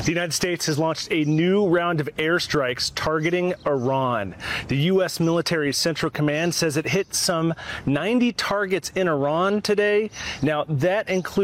The United States has launched a new round of airstrikes targeting Iran. The U.S. Military Central Command says it hit some 90 targets in Iran today. Now, that includes